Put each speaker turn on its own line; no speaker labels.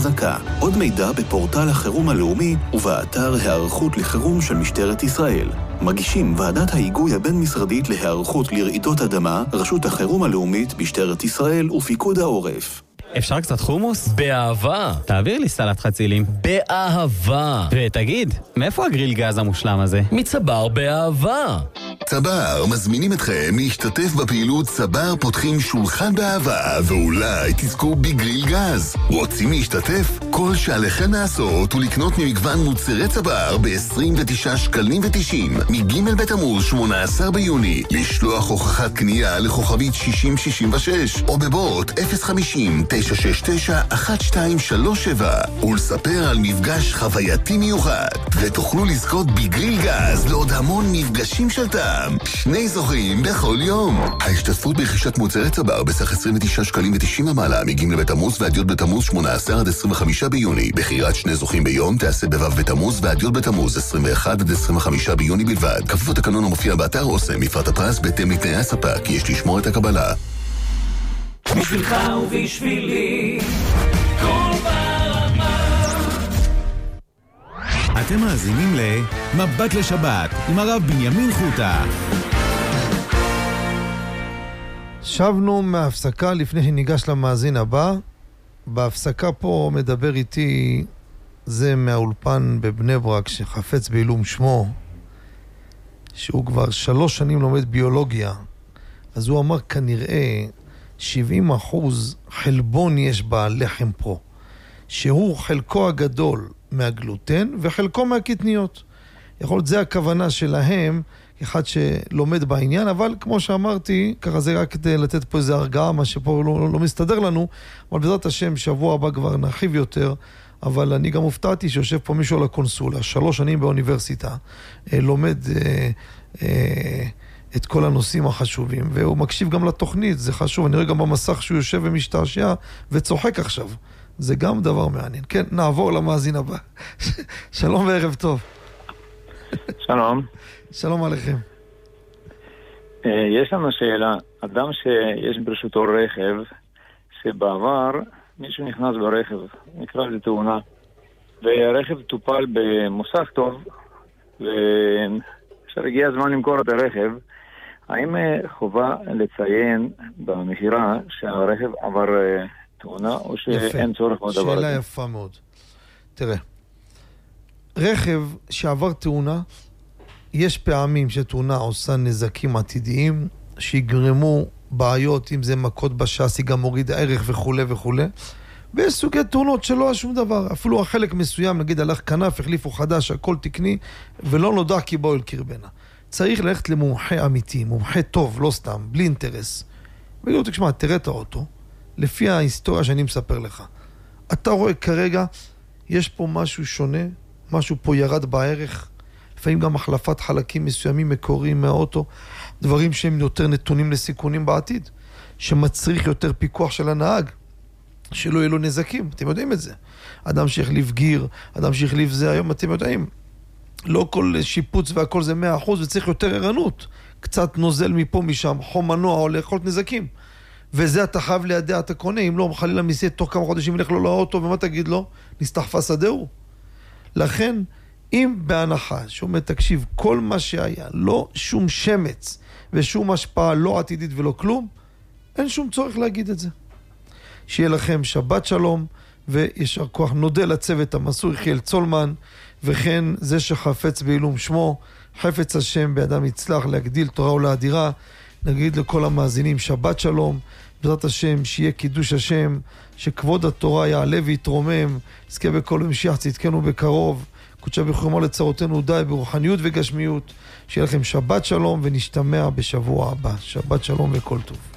והחזקה. עוד מידע בפורטל החירום הלאומי ובאתר הערכות לחירום של משטרת ישראל. מגישים ועדת ההיגוי הבין-משרדית להיערכות לרעידות אדמה, רשות החירום הלאומית, משטרת ישראל ופיקוד העורף.
אפשר קצת חומוס?
באהבה.
תעביר לי סלט חצילים.
באהבה.
ותגיד, מאיפה הגריל גז המושלם הזה?
מצבר באהבה.
צבר מזמינים אתכם להשתתף בפעילות צבר פותחים שולחן באהבה, ואולי תזכו בגריל גז. רוצים להשתתף? כל שעליכם לעשות הוא לקנות ממגוון מוצרי צבר ב-29 שקלים ו90 מג' בתמוז 18 ביוני, לשלוח הוכחת קנייה לכוכבית 6066 או בבוט 050-969-1237 ולספר על מפגש חווייתי מיוחד, ותוכלו לזכות בגריל גז לעוד המון מפגשים של טעם. 2 זוכים בכל יום. ההשתתפות ברכישת מוצרי צבר בסך 29 שקלים ו90 מעלה מג' בתמוז ועד י' בתמוז 18 עד 25 ביוני. בחירת 2 זוכים ביום תעשה בו' בתמוז ועד י' בתמוז 21 עד 25 ביוני בלבד. כפוף לתקנון המופיע באתר אוסם. מפרט הפרס בהתאם לתנאי הספק, כי יש לשמור את הקבלה.
בשבילך ובשבילי כל ברמה.
אתם מאזינים למבט לשבת עם הרב בנימין חוטה.
שבנו מההפסקה לפני שניגש למאזין הבא. בהפסקה פה מדבר איתי זה מהאולפן בבני ברק שחפץ בעילום שמו, שהוא כבר 3 שנים לומד ביולוגיה. אז הוא אמר כנראה 70% חלבון יש בלחם פה, שהוא חלקו הגדול מהגלוטן וחלקו מהקטניות. יכול להיות זה הכוונה שלהם, אחד שלומד בעניין, אבל כמו שאמרתי, ככה זה רק כדי לתת פה איזה הרגעה, מה שפה לא מסתדר לנו, אבל בעזרת השם שבוע הבא כבר נרחיב יותר. אבל אני גם הופתעתי שיושב פה מישהו על הקונסולה, 3 שנים באוניברסיטה, לומד את כל הנושאים החשובים, והוא מקשיב גם לתוכנית, זה חשוב. אני רואה גם במסך שהוא יושב ומשתעשע וצוחק עכשיו, זה גם דבר מעניין. כן, נעבור למאזין הבא. שלום וערב טוב.
שלום.
שלום עליכם.
יש לנו שאלה. אדם שיש ברשותו רכב, שבעבר מישהו נכנס ברכב, נקרא לזה תאונה, והרכב טופל במוסך טוב, והגיע הזמן למכור את הרכב, האם חובה לציין במחירה שהרכב עבר תאונה, או שאין צורך בדבר הזה?
שאלה יפה מאוד. תראה, רכב שעבר תאונה, יש פעמים שתאונה עושה נזקים עתידיים, שיגרמו בעיות, אם זה מכות בשאסי, גם מוריד ערך וכו' וכו'. ויש סוגי תאונות שלא היה שום דבר. אפילו החלק מסוים, נגיד הלך כנף, החליפו חדש, הכל תקני, ולא נודע כי באו אל קרבנה. צריך ללכת למומחה אמיתי, מומחה טוב, לא סתם, בלי אינטרס. וגידו, תשמע, תראה את האוטו, לפי ההיסטוריה שאני מספר לך. אתה רואה כרגע, יש פה משהו שונה, משהו פה ירד בערך, לפעמים גם החלפת חלקים מסוימים מקוריים מהאוטו, דברים שהם יותר נתונים לסיכונים בעתיד, שמצריך יותר פיקוח של הנהג, שלא יהיו לו נזקים. אתם יודעים את זה. אדם שהחליף גיר, אדם שהחליף זה, היום אתם יודעים, לא כל שיפוץ והכל זה 100%, וצריך יותר ערנות. קצת נוזל מפה משם, חום מנוע או לאכול נזקים. וזה אתה חייב לידע, אתה קונה, אם לא, חלילה מסייד תוך כמה חודשים ילך לו לאוטו, ומה תגיד לו? נסתחפה שדהו. לכן, אם בהנחה, שאומר, תקשיב, כל מה שהיה, לא שום שמץ, ושום השפעה לא עתידית ולא כלום, אין שום צורך להגיד את זה. שיהיה לכם שבת שלום, וישר כוח נודה לצוות המסור, יחיאל צולמן, וכן זה שחפץ בעילום שמו, חפץ השם באדם יצלח להגדיל תורה ולאדירה. נגיד לכל המאזינים שבת שלום, בעזרת השם שיהיה קידוש השם, שכבוד התורה יעלה ויתרומם, זכה בכל משיח צדקנו בקרוב, קודשה בחרמו לצרותינו די ברוחניות וגשמיות. שיהיה לכם שבת שלום ונשתמע בשבוע הבא. שבת שלום וכל טוב.